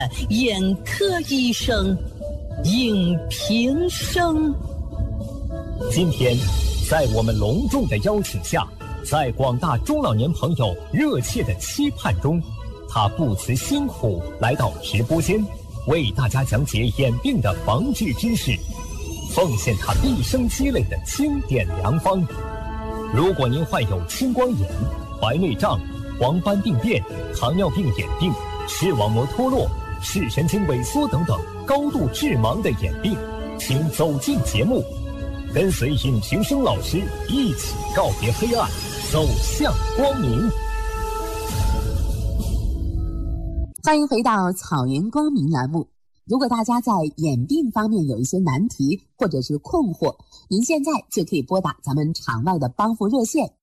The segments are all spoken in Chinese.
眼科医生应平生。 今天，在我们隆重的邀请下，在广大中老年朋友热切的期盼中，他不辞辛苦来到直播间，为大家讲解眼病的防治知识，奉献他毕生积累的经典良方。如果您患有青光眼、白内障、黄斑病变、糖尿病眼病、视网膜脱落、视神经萎缩等等高度致盲的眼病，请走进节目，跟随尹平生老师一起告别黑暗，走向光明。 欢迎回到草原光明栏目。如果大家在眼病方面有一些难题或者是困惑，您现在就可以拨打咱们场外的帮扶热线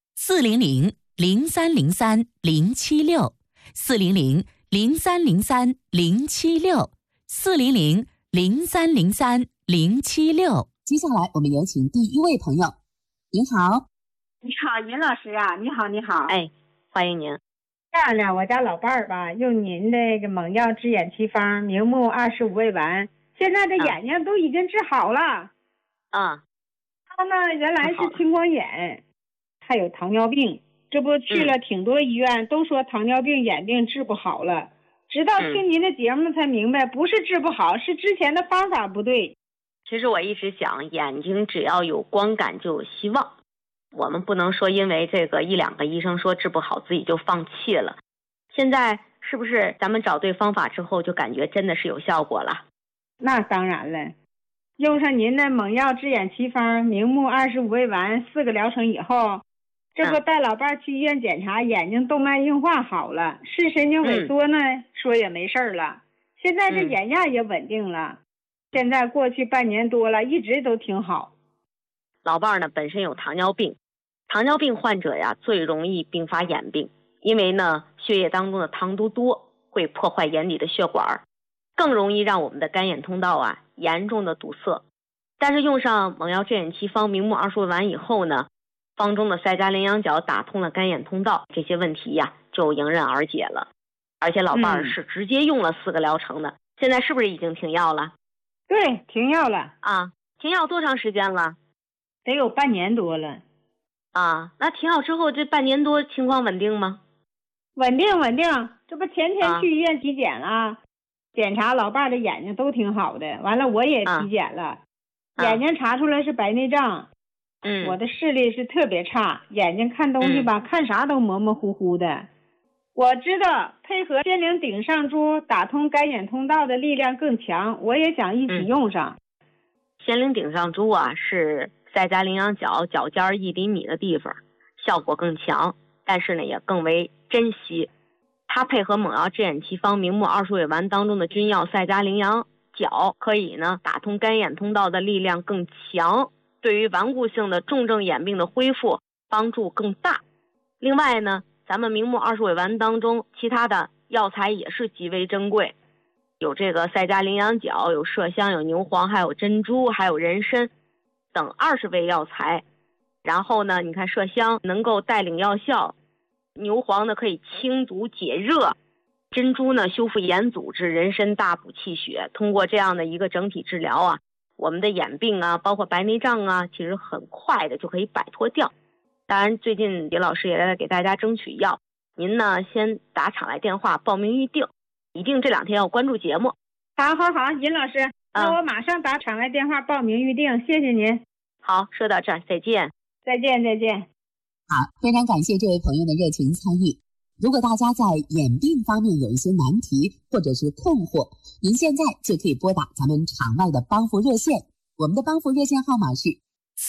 400-303-076，400-303-076。 接下来我们有请第一位朋友。您好。 你好，尹老师啊，你好，你好。 哎，欢迎您。 这样的，我家老伴儿吧，用您这个猛药治眼奇方明目25味丸，现在这眼睛都已经治好了。 啊， 他呢原来是青光眼，还有糖尿病，这不去了挺多医院，都说糖尿病眼病治不好了。直到听您的节目才明白，不是治不好，是之前的方法不对。 其实我一直想，眼睛只要有光感就有希望。我们不能说因为这个一两个医生说治不好自己就放弃了。现在是不是咱们找对方法之后就感觉真的是有效果了？ 那当然了，用上您的猛药治眼奇方明目25味丸4个疗程以后，这不带老伴去医院检查，眼睛动脉硬化好了，视神经萎缩呢说也没事了，现在这眼压也稳定了，现在过去半年多了一直都挺好。 老伴呢本身有糖尿病，糖尿病患者呀最容易并发眼病，因为呢血液当中的糖都多，会破坏眼底的血管，更容易让我们的干眼通道啊严重的堵塞。但是用上猛药治眼奇方明目25味丸以后呢，方中的赛加羚羊角打通了干眼通道，这些问题呀就迎刃而解了。而且老伴是直接用了4个疗程的，现在是不是已经停药了？ 对，停药了啊。停药多长时间了？ 得有半年多了。 啊，那停药之后这半年多情况稳定吗？ 稳定，这不前天去医院体检了，检查老伴的眼睛都挺好的，完了我也体检了，眼睛查出来是白内障。我的视力是特别差，眼睛看东西吧，看啥都模模糊糊的。我知道配合仙灵顶上珠打通干眼通道的力量更强，我也想一起用上。 仙灵顶上珠啊是赛加羚羊角角尖1厘米的地方，效果更强，但是呢也更为珍惜。它配合猛药治眼奇方明目25味丸当中的君药赛加羚羊角，可以呢打通干眼通道的力量更强，对于顽固性的重症眼病的恢复帮助更大。另外呢，咱们明目25味丸当中其他的药材也是极为珍贵，有这个赛加羚羊角，有麝香，有牛黄，还有珍珠，还有人参等20味药材。然后呢，你看麝香能够带领药效，牛黄呢可以清毒解热，珍珠呢修复眼组织，人参大补气血。通过这样的一个整体治疗啊，我们的眼病啊，包括白内障啊，其实很快的就可以摆脱掉。当然最近李老师也在给大家争取药，您呢先打场来电话报名预定，一定这2天要关注节目。 好，尹老师，那我马上打场来电话报名预定，谢谢您。 好，说到这儿，再见。 再见。 好，非常感谢这位朋友的热情参与。如果大家在眼病方面有一些难题或者是困惑，您现在就可以拨打咱们场外的帮扶热线，我们的帮扶热线号码是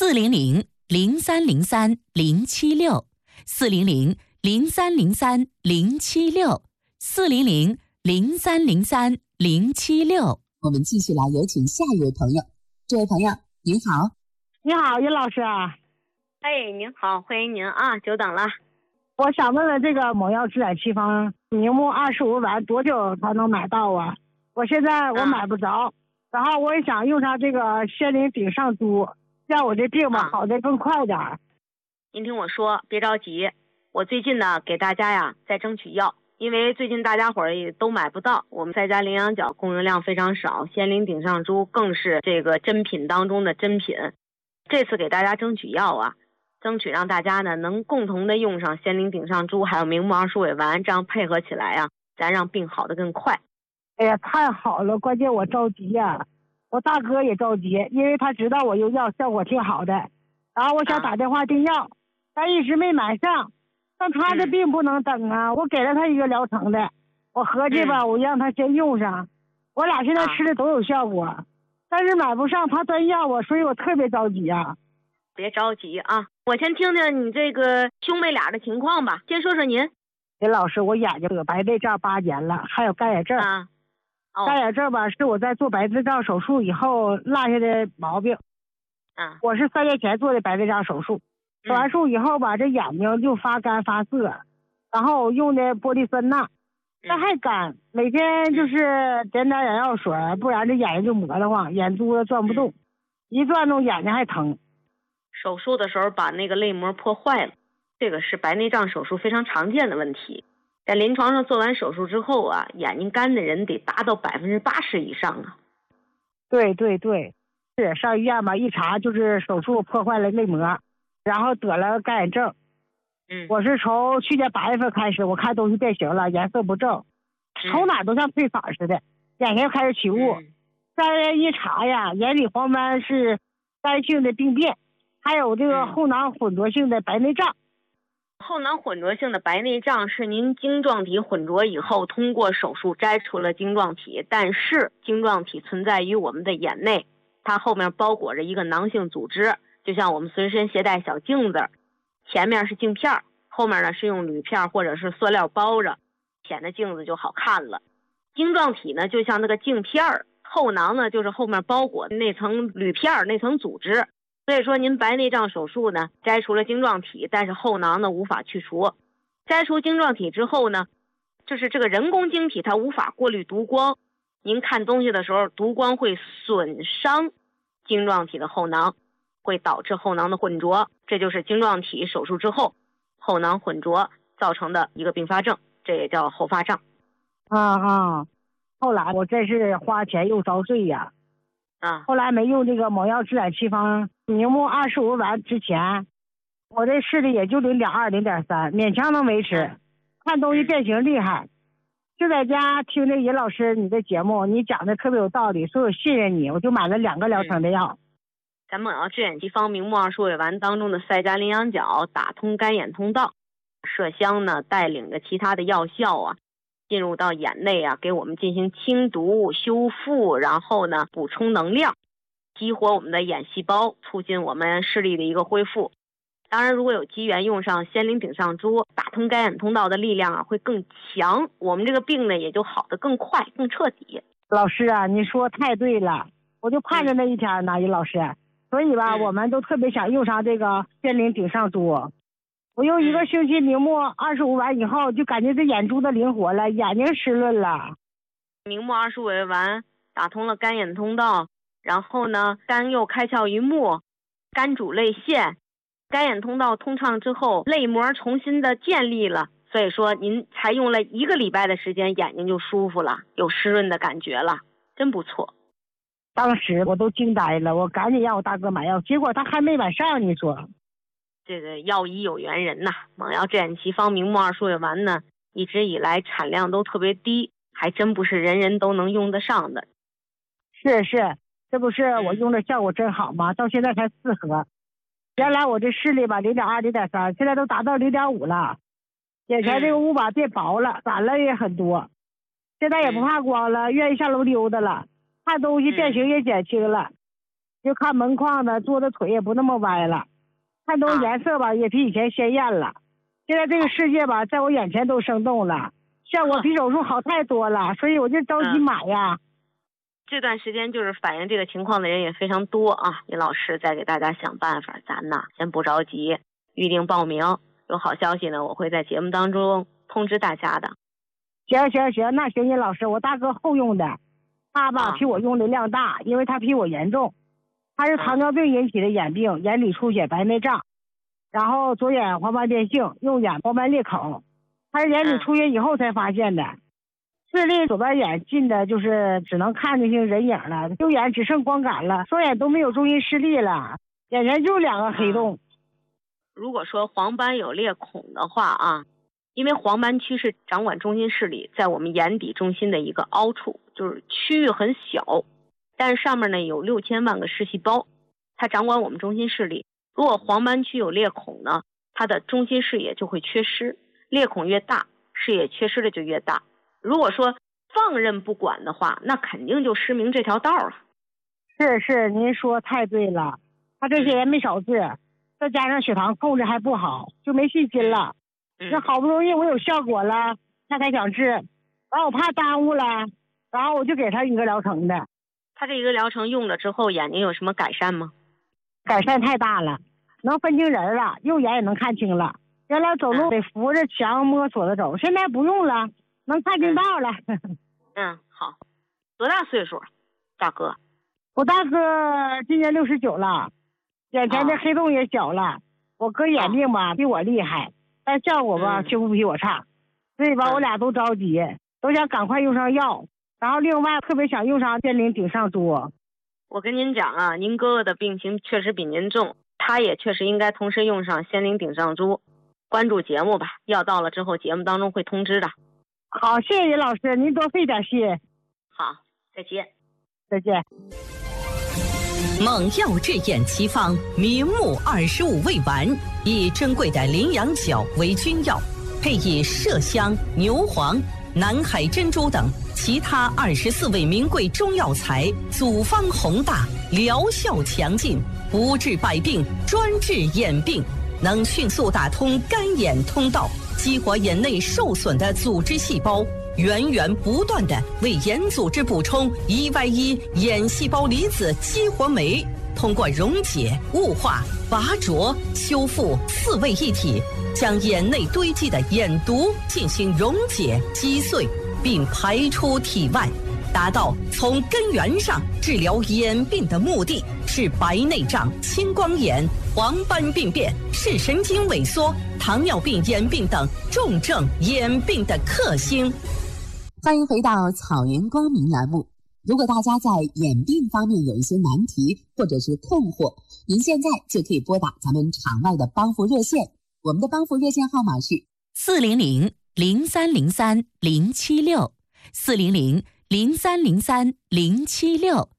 400-303-076，400-303-076。 我们继续来有请下一位朋友。这位朋友您好。 你好，尹老师啊。 哎，您好，欢迎您啊，久等了。 我想问问这个猛药治眼奇方明目25味丸多久才能买到啊？我现在我买不着，然后我也想用上这个仙灵顶上珠，让我这病吧好得更快点。 您听我说，别着急，我最近呢给大家呀在争取药， 因为最近大家伙儿也都买不到，我们赛佳羚羊角供应量非常少，仙灵顶上珠更是这个珍品当中的珍品。这次给大家争取药啊，争取让大家呢能共同的用上仙灵顶上珠还有明目二鼠尾丸，这样配合起来啊，咱让病好的更快。 哎呀，太好了，关键我着急呀，我大哥也着急，因为他知道我用药效果挺好的，然后我想打电话订药，但一直没买上。但他的病不能等啊，我给了他一个疗程的，我合计吧，我让他先用上，我俩现在吃的都有效果，但是买不上，他端要我，所以我特别着急啊。 别着急啊，我先听听你这个兄妹俩的情况吧。先说说您。 林老师，我眼睛有白内障8年了，还有干眼症。干眼症吧，是我在做白内障手术以后落下的毛病。我是3年前做的白内障手术。做完术以后吧，这眼睛就发干发涩，然后用的玻璃酸钠，但还干，每天就是点点眼药水，不然这眼睛就磨得慌，眼珠子转不动，一转动眼睛还疼。 手术的时候把那个泪膜破坏了，这个是白内障手术非常常见的问题。在临床上做完手术之后啊，眼睛干的人得达到80%以上啊。 对对对，是上医院吧，一查就是手术破坏了泪膜。然后得了干眼症，我是从去年8月份开始，我看东西变形了，颜色不正，从哪都像褪色似的，眼睛开始起雾。再一查呀，眼底黄斑是肝性的病变，还有这个后囊混浊性的白内障。 后囊混浊性的白内障是您晶状体混浊以后通过手术摘除了晶状体，但是晶状体存在于我们的眼内，它后面包裹着一个囊性组织。就像我们随身携带小镜子，前面是镜片，后面呢是用铝片或者是塑料包着，显得镜子就好看了。晶状体呢就像那个镜片，后囊呢就是后面包裹那层铝片那层组织。所以说您白内障手术呢摘除了晶状体，但是后囊呢无法去除。摘除晶状体之后呢，就是这个人工晶体它无法过滤读光，您看东西的时候读光会损伤晶状体的后囊，会导致后囊的混浊，这就是晶状体手术之后后囊混浊造成的一个并发症，这也叫后发障。 后来我真是花钱又遭罪呀。后来没用这个某药治染七方明目25丸之前，我这视力也就0.2、0.3，勉强能维持，看东西变形厉害。就在家听这尹老师你的节目，你讲的特别有道理，所以我信任你，我就买了2个疗程的药。 咱们治眼疾方明目二鼠尾丸当中的赛佳羚羊角打通肝眼通道，麝香呢带领着其他的药效啊，进入到眼内啊，给我们进行清毒修复，然后呢补充能量，激活我们的眼细胞，促进我们视力的一个恢复。当然如果有机缘用上仙灵顶上珠，打通肝眼通道的力量啊会更强，我们这个病呢也就好得更快更彻底。 老师啊，你说太对了，我就盼着那一天呢，尹老师。所以吧，我们都特别想用上这个仙灵顶上珠。我用1个星期明目25丸以后，就感觉这眼珠子灵活了，眼睛湿润了。 明目二鼠尾丸打通了肝眼通道，然后呢，肝又开窍于目，肝主泪腺，肝眼通道通畅之后，泪膜重新的建立了。所以说，您才用了1个礼拜的时间，眼睛就舒服了，有湿润的感觉了，真不错。 当时我都惊呆了，我赶紧让我大哥买药，结果他还没买上。你说这个药医有缘人呐，猛药治眼奇方明目二鼠尾丸呢，一直以来产量都特别低，还真不是人人都能用得上的。 是，这不是我用的效果真好吗？到现在才4盒，原来我这视力吧0.2、0.3，现在都达到0.5了。眼前这个雾吧变薄了，散了也很多，现在也不怕光了，愿意下楼溜达了。看东西变形也减轻了，就看门框的坐的腿也不那么歪了，看东西颜色吧也比以前鲜艳了。现在这个世界吧在我眼前都生动了，效果比手术好太多了，所以我就着急买呀。 这段时间就是反映这个情况的人也非常多啊，尹老师再给大家想办法，咱呢先不着急，预定报名，有好消息呢我会在节目当中通知大家的。 行，那行，尹老师，我大哥后用的，他吧比我用的量大，因为他比我严重，他是糖尿病引起的眼病，眼底出血白内障，然后左眼黄斑变性，右眼黄斑裂口， 他是眼底出血以后才发现的。视力左边眼近的就是只能看见人影了，右眼只剩光感了，双眼都没有中心视力了，眼前就2个黑洞。 如果说黄斑有裂孔的话啊，因为黄斑区是掌管中心视力，在我们眼底中心的一个凹处，就是区域很小，但是上面呢有6000万个视细胞，它掌管我们中心视力。如果黄斑区有裂孔呢，它的中心视野就会缺失，裂孔越大，视野缺失的就越大。如果说放任不管的话，那肯定就失明这条道了。 是，您说太对了。他这些人没少治，再加上血糖控制还不好，就没信心了。那好不容易我有效果了，他才想治，然后我怕耽误了，然后我就给他一个疗程的。 他这一个疗程用了之后，眼睛有什么改善吗？ 改善太大了，能分清人了，右眼也能看清了。原来走路得扶着墙摸索着走，现在不用了，能看清道了。 好。多大岁数，大哥？ 我大哥今年69了，眼前的黑洞也小了。我哥眼病吧比我厉害，但效果吧却不比我差，所以吧我俩都着急，都想赶快用上药，然后另外特别想用上仙灵顶上珠。 我跟您讲啊，您哥哥的病情确实比您重，他也确实应该同时用上仙灵顶上珠。关注节目吧，药到了之后节目当中会通知的。 好，谢谢您老师，您多费点心。 好，再见。 再见。 猛药治眼奇方，明目25味丸，以珍贵的羚羊角为君药，配以麝香、牛黄、南海珍珠等其他24味名贵中药材，组方宏大，疗效强劲，不治百病，专治眼病，能迅速打通干眼通道，激活眼内受损的组织细胞，源源不断地为眼组织补充1Y1眼细胞离子激活酶，通过溶解、雾化、拔灼、修复4位一体，将眼内堆积的眼毒进行溶解、击碎，并排出体外，达到从根源上治疗眼病的目的，是白内障、青光眼、黄斑病变、视神经萎缩、糖尿病眼病等重症眼病的克星。 欢迎回到草原光明栏目。如果大家在眼病方面有一些难题或者是困惑，您现在就可以拨打咱们场外的帮扶热线，我们的帮扶热线号码是 400-0303-076 400-0303-076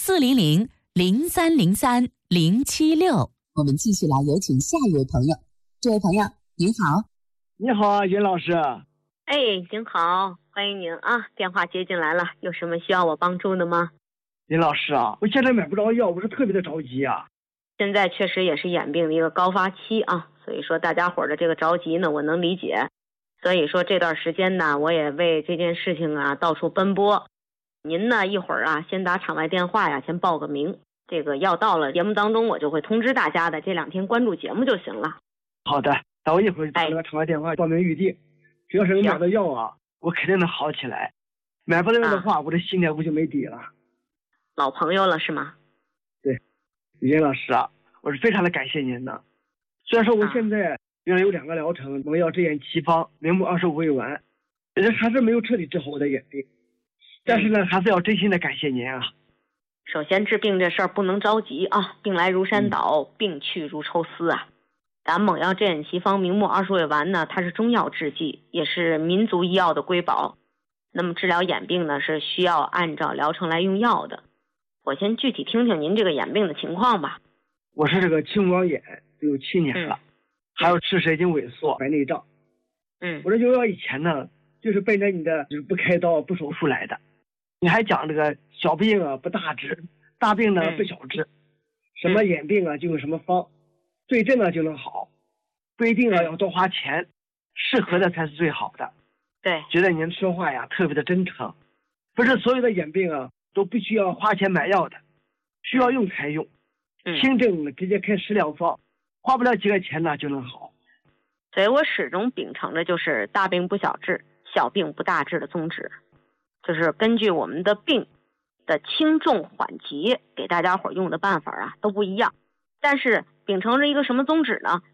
400-0303-076。 我们继续来有请下一位朋友。这位朋友您好。 你好，尹老师。 您好，欢迎您啊，电话接进来了，有什么需要我帮助的吗？ 尹老师啊，我现在买不着药，我是特别的着急啊。 现在确实也是眼病的一个高发期啊，所以说大家伙的这个着急呢，我能理解。所以说这段时间呢，我也为这件事情啊到处奔波。您呢一会儿啊先打场外电话呀，先报个名，这个药到了节目当中我就会通知大家的，这2天关注节目就行了。 好的，那我一会儿打场外电话报名预定。只要是能买到药啊，我肯定能好起来。买不到药的话，我这心里不就没底了。 老朋友了是吗？ 对，尹老师啊，我是非常的感谢您的。虽然说我现在原来有2个疗程，猛药治眼奇方、明目25味丸，人还是没有彻底治好我的眼病。但是呢，还是要真心的感谢您啊。 首先治病这事儿不能着急啊，病来如山倒，病去如抽丝啊。咱猛药治眼奇方明目20味丸呢，它是中药制剂，也是民族医药的瑰宝。那么治疗眼病呢，是需要按照疗程来用药的。我先具体听听您这个眼病的情况吧。 我是这个青光眼有7年了，还有视神经萎缩、白内障。我这用药以前呢，就是奔着你的就是不开刀、不手术来的。你还讲这个小病啊不大治，大病呢不小治，什么眼病啊就有什么方。对症呢就能好，不一定要多花钱，适合的才是最好的。 对， 觉得您说话呀特别的真诚，不是所有的眼病啊都必须要花钱买药的，需要用才用。轻症直接开适量方，花不了几个钱呢就能好。 所以我始终秉承着就是大病不小治，小病不大治的宗旨，就是根据我们的病的轻重缓急，给大家伙用的办法啊都不一样。但是秉承着一个什么宗旨呢？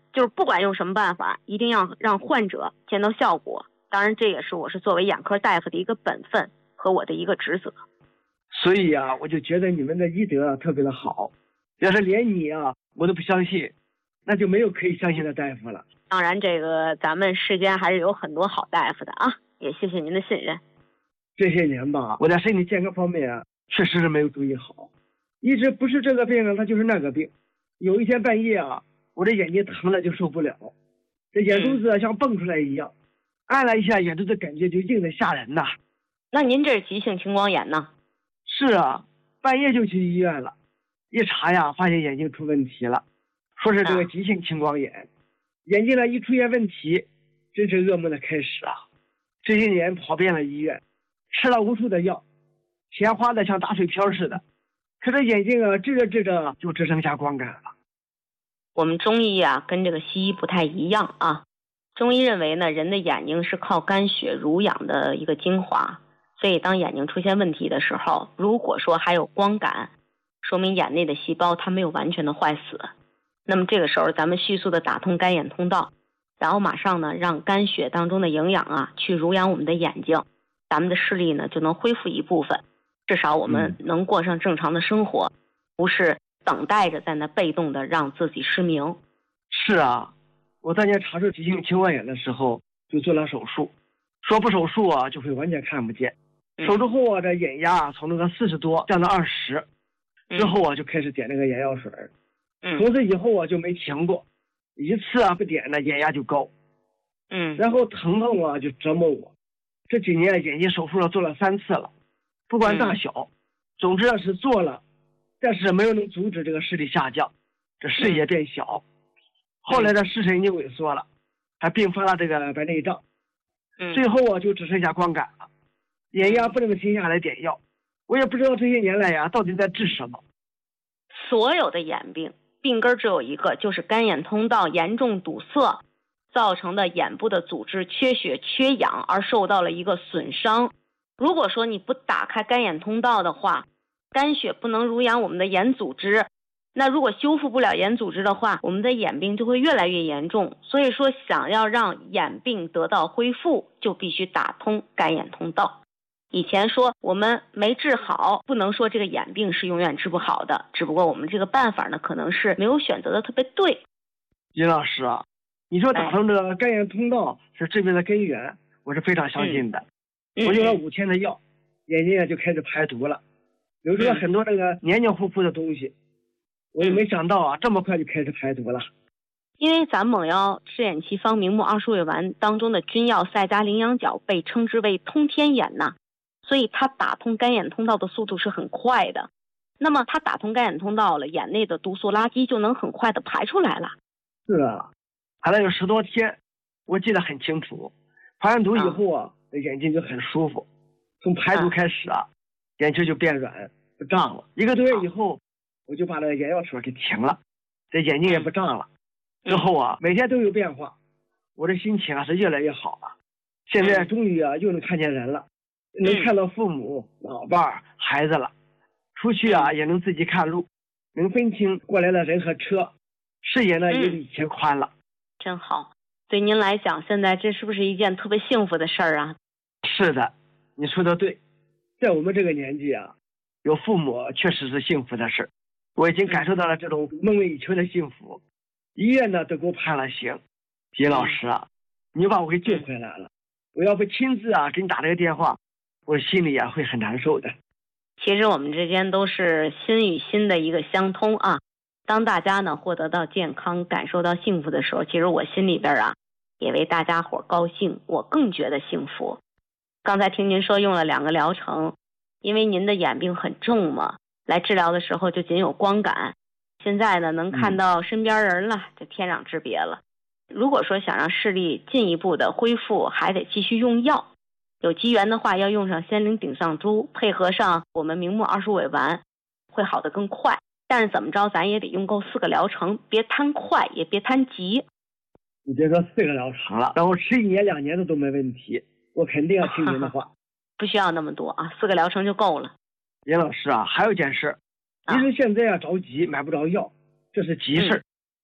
就是不管用什么办法，一定要让患者见到效果。当然，这也是我是作为眼科大夫的一个本分和我的一个职责。 所以啊，我就觉得你们的医德特别的好。要是连你啊，我都不相信，那就没有可以相信的大夫了。 当然，这个咱们世间还是有很多好大夫的啊，也谢谢您的信任。 这些年吧，我在身体健康方面啊，确实是没有注意好，一直不是这个病啊，它就是那个病。有一天半夜啊，我这眼睛疼了就受不了，这眼珠子像蹦出来一样，按了一下眼珠子，感觉就硬得吓人呐。 那您这是急性青光眼呢？ 是啊，半夜就去医院了，一查呀，发现眼睛出问题了，说是这个急性青光眼。眼睛呢一出现问题，真是噩梦的开始啊！这些年跑遍了医院，吃了无数的药，钱花的像打水漂似的，可这眼睛啊治着治着就只剩下光感了。 我们中医啊跟这个西医不太一样啊，中医认为呢，人的眼睛是靠肝血濡养的一个精华，所以当眼睛出现问题的时候，如果说还有光感，说明眼内的细胞它没有完全的坏死。那么这个时候咱们迅速的打通肝眼通道，然后马上呢让肝血当中的营养啊去濡养我们的眼睛，咱们的视力呢就能恢复一部分，至少我们能过上正常的生活，不是等待着在那被动的让自己失明。 是啊，我当年查出急性青光眼的时候就做了手术，说不手术啊就会完全看不见。手术后啊，这眼压从那个40多降到20，之后啊就开始点那个眼药水，从此以后啊就没停过，一次啊不点呢眼压就高，然后疼痛啊就折磨我。这几年眼睛手术了做了3次了，不管大小，总之是做了，但是没有能阻止这个视力下降，这视野变小。后来的视神经萎缩了，还并发了这个白内障，最后啊就只剩下光感了，眼压不能停下来点药，我也不知道这些年来呀到底在治什么。 所有的眼病病根只有一个，就是肝眼通道严重堵塞造成的眼部的组织缺血缺氧而受到了一个损伤。如果说你不打开肝眼通道的话，肝血不能濡养我们的眼组织，那如果修复不了眼组织的话，我们的眼病就会越来越严重。所以说想要让眼病得到恢复，就必须打通肝眼通道。以前说我们没治好，不能说这个眼病是永远治不好的，只不过我们这个办法呢可能是没有选择的特别对。 尹老师啊，你说打通这个肝眼通道是治病的根源，我是非常相信的。我用了5天的药，眼睛就开始排毒了，流出了很多这个黏黏糊糊的东西，我也没想到啊这么快就开始排毒了。 因为咱猛药赤眼奇方明目20味丸当中的君药赛迦羚羊角被称之为通天眼呐，所以它打通肝眼通道的速度是很快的。那么它打通肝眼通道了，眼内的毒素垃圾就能很快的排出来了。 是啊，排了有10多天，我记得很清楚。排完毒以后啊，眼睛就很舒服。从排毒开始啊，眼球就变软不胀了。1个多月以后，我就把那个眼药水给停了，这眼睛也不胀了。之后啊，每天都有变化，我的心情啊是越来越好了。现在终于啊又能看见人了，能看到父母、老伴儿、孩子了。出去啊也能自己看路，能分清过来的人和车，视野呢也比以前宽了。 真好，对您来讲，现在这是不是一件特别幸福的事儿啊？ 是的，你说的对，在我们这个年纪啊，有父母确实是幸福的事。我已经感受到了这种梦寐以求的幸福。医院呢都给我判了刑。尹老师啊，你把我给救回来了，我要不亲自啊给你打这个电话，我心里啊会很难受的。 其实我们之间都是心与心的一个相通啊。当大家呢获得到健康，感受到幸福的时候，其实我心里边啊也为大家伙高兴，我更觉得幸福。刚才听您说用了2个疗程，因为您的眼病很重嘛，来治疗的时候就仅有光感，现在呢能看到身边人了，这天壤之别了。如果说想让视力进一步的恢复，还得继续用药，有机缘的话要用上仙灵顶上珠，配合上我们明目20味丸，会好得更快。但是怎么着咱也得用够4个疗程，别贪快也别贪急。 你别说4个疗程了，让我吃1年2年的都没问题，我肯定要听您的话。 不需要那么多啊，4个疗程就够了。 尹老师啊，还有一件事，因为现在啊着急买不着药，这是急事。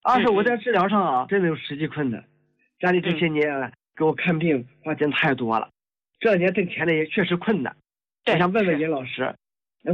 二是我在治疗上啊，真的有实际困难。家里这些年给我看病花钱太多了，这2年挣钱的也确实困难。我想问问尹老师，